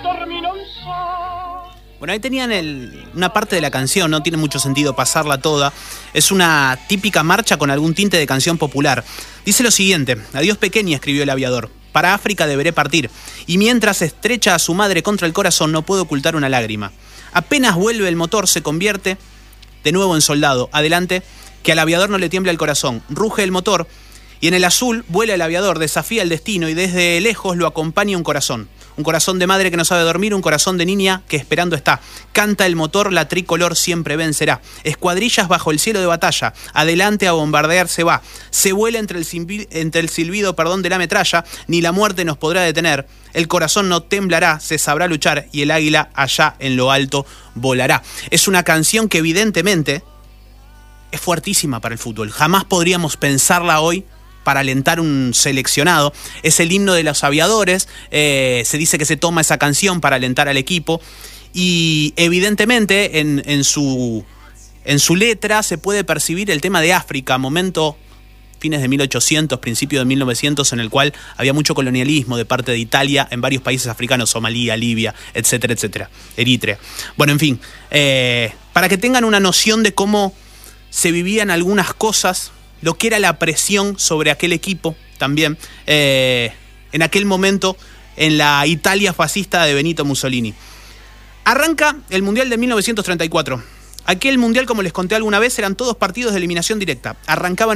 Bueno, ahí tenían una parte de la canción, no tiene mucho sentido pasarla toda. Es una típica marcha con algún tinte de canción popular. Dice lo siguiente: adiós pequeña, escribió el aviador. Para África deberé partir. Y mientras estrecha a su madre contra el corazón, no puede ocultar una lágrima. Apenas vuelve el motor, se convierte de nuevo en soldado. Adelante, que al aviador no le tiembla el corazón. Ruge el motor y en el azul vuela el aviador, desafía el destino y desde lejos lo acompaña un corazón. Un corazón de madre que no sabe dormir, un corazón de niña que esperando está. Canta el motor, la tricolor siempre vencerá. Escuadrillas bajo el cielo de batalla, adelante a bombardear se va. Se vuela entre el silbido de la metralla, ni la muerte nos podrá detener. El corazón no temblará, se sabrá luchar y el águila allá en lo alto volará. Es una canción que evidentemente es fuertísima para el fútbol. Jamás podríamos pensarla hoy para alentar un seleccionado. Es el himno de los aviadores. Se dice que se toma esa canción para alentar al equipo y evidentemente en su letra se puede percibir el tema de África, momento fines de 1800, principios de 1900, en el cual había mucho colonialismo de parte de Italia en varios países africanos, Somalia, Libia, etcétera, etcétera, Eritrea. Bueno, en fin, para que tengan una noción de cómo se vivían algunas cosas, lo que era la presión sobre aquel equipo también, en aquel momento en la Italia fascista de Benito Mussolini. Arranca el Mundial de 1934. Aquel Mundial, como les conté alguna vez, eran todos partidos de eliminación directa. Arrancaban